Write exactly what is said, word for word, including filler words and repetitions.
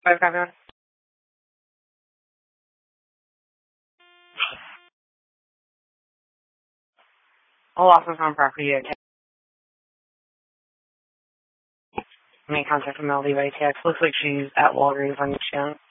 Five copy on. All officers on property at Make contact with Melody by text. Looks like she's at Walgreens on Young.